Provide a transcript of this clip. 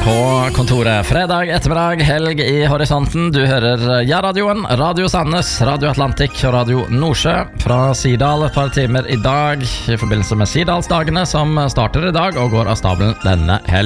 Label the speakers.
Speaker 1: på kontoret. Fredag ettermiddag, helg i horisonten. Du hører Ja-radioen, Radio Sandnes, Radio Atlantik og Radio Nordsjø fra Sidal et par timer i dag i forbindelse med Sidalsdagene som starter i dag og går av stabelen denne helg.